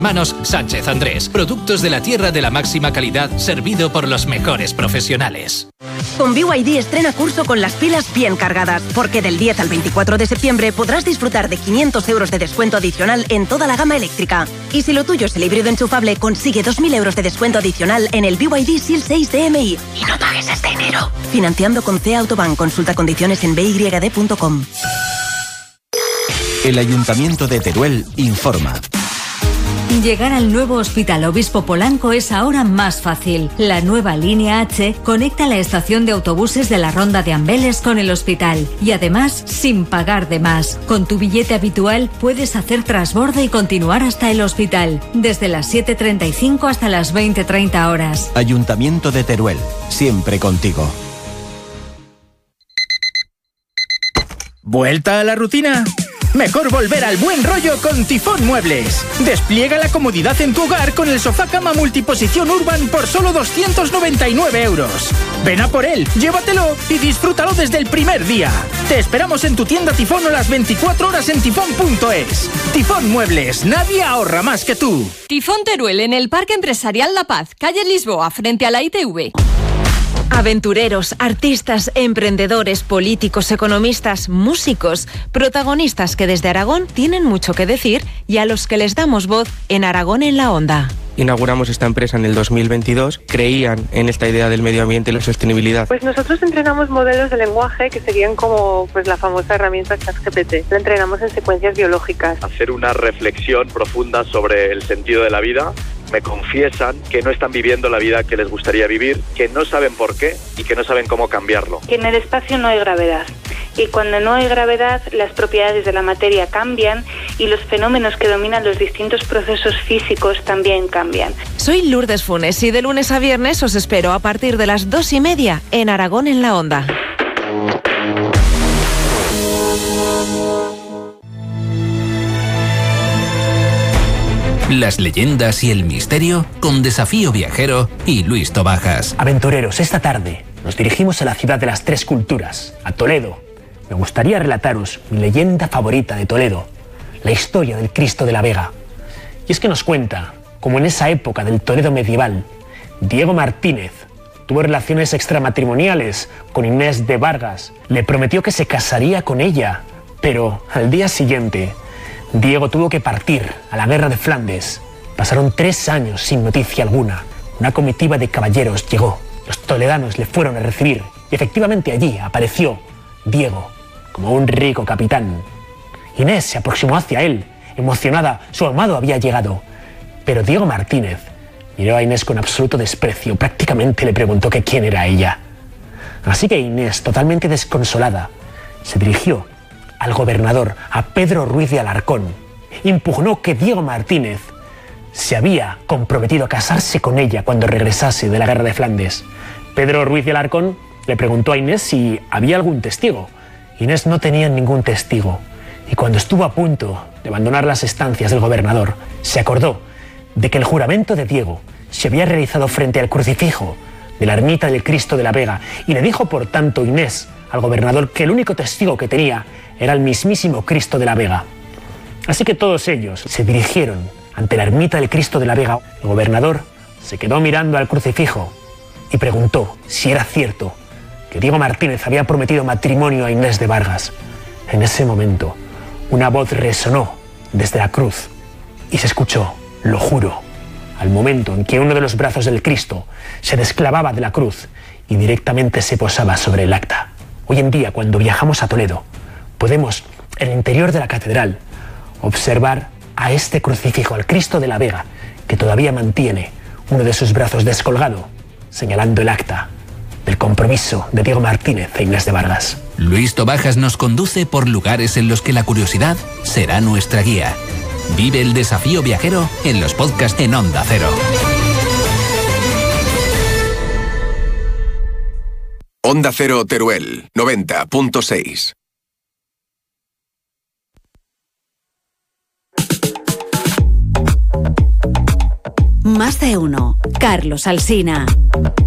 Manos Sánchez Andrés. Productos de la tierra de la máxima calidad, servido por los mejores profesionales. Con BYD estrena curso con las pilas bien cargadas, porque del 10 al 24 de septiembre podrás disfrutar de 500 euros de descuento adicional en toda la gama eléctrica. Y si lo tuyo es el híbrido enchufable, consigue 2.000 euros de descuento adicional en el BYD SEAL 6 DMI. Y no pagues este enero. Financiando con CEA Autobank. Consulta condiciones en byd.com. El Ayuntamiento de Teruel informa. Llegar al nuevo Hospital Obispo Polanco es ahora más fácil. La nueva línea H conecta la estación de autobuses de la Ronda de Ambeles con el hospital y además sin pagar de más. Con tu billete habitual puedes hacer transbordo y continuar hasta el hospital, desde las 7:35 hasta las 20:30 horas. Ayuntamiento de Teruel, siempre contigo. ¿Vuelta a la rutina? Mejor volver al buen rollo con Tifón Muebles. Despliega la comodidad en tu hogar con el sofá cama multiposición Urban por solo 299 euros. Ven a por él, llévatelo y disfrútalo desde el primer día. Te esperamos en tu tienda Tifón o las 24 horas en tifón.es. Tifón Muebles, nadie ahorra más que tú. Tifón Teruel en el Parque Empresarial La Paz, calle Lisboa, frente a la ITV. Aventureros, artistas, emprendedores, políticos, economistas, músicos, protagonistas que desde Aragón tienen mucho que decir y a los que les damos voz en Aragón en la Onda. Inauguramos esta empresa en el 2022, creían en esta idea del medio ambiente y la sostenibilidad. Pues nosotros entrenamos modelos de lenguaje que serían como la famosa herramienta ChatGPT. Lo entrenamos en secuencias biológicas. Hacer una reflexión profunda sobre el sentido de la vida. Me confiesan que no están viviendo la vida que les gustaría vivir, que no saben por qué y que no saben cómo cambiarlo. Que en el espacio no hay gravedad. Y cuando no hay gravedad, las propiedades de la materia cambian y los fenómenos que dominan los distintos procesos físicos también cambian. Soy Lourdes Funes y de lunes a viernes os espero a partir de las 2:30 en Aragón en la Onda. Las leyendas y el misterio con Desafío Viajero y Luis Tobajas. Aventureros, esta tarde nos dirigimos a la ciudad de las tres culturas, a Toledo. Me gustaría relataros mi leyenda favorita de Toledo, la historia del Cristo de la Vega. Y es que nos cuenta cómo en esa época del Toledo medieval, Diego Martínez tuvo relaciones extramatrimoniales con Inés de Vargas. Le prometió que se casaría con ella, pero al día siguiente Diego tuvo que partir a la guerra de Flandes. Pasaron 3 años sin noticia alguna. Una comitiva de caballeros llegó. Los toledanos le fueron a recibir y efectivamente allí apareció Diego como un rico capitán. Inés se aproximó hacia él. Emocionada, su amado había llegado. Pero Diego Martínez miró a Inés con absoluto desprecio. Prácticamente le preguntó que quién era ella. Así que Inés, totalmente desconsolada, se dirigió al gobernador, a Pedro Ruiz de Alarcón. Impugnó que Diego Martínez se había comprometido a casarse con ella cuando regresase de la guerra de Flandes. Pedro Ruiz de Alarcón le preguntó a Inés si había algún testigo. Inés no tenía ningún testigo. Y cuando estuvo a punto de abandonar las estancias del gobernador, se acordó de que el juramento de Diego se había realizado frente al crucifijo de la ermita del Cristo de la Vega, y le dijo por tanto Inés al gobernador que el único testigo que tenía era el mismísimo Cristo de la Vega. Así que todos ellos se dirigieron ante la ermita del Cristo de la Vega. El gobernador se quedó mirando al crucifijo y preguntó si era cierto que Diego Martínez había prometido matrimonio a Inés de Vargas. En ese momento, una voz resonó desde la cruz y se escuchó: lo juro, al momento en que uno de los brazos del Cristo se desclavaba de la cruz y directamente se posaba sobre el acta. Hoy en día, cuando viajamos a Toledo, podemos, en el interior de la catedral, observar a este crucifijo, al Cristo de la Vega, que todavía mantiene uno de sus brazos descolgado, señalando el acta del compromiso de Diego Martínez e Inés de Vargas. Luis Tobajas nos conduce por lugares en los que la curiosidad será nuestra guía. Vive el Desafío Viajero en los podcasts en Onda Cero. Onda Cero Teruel, 90.6. Más de uno. Carlos Alsina.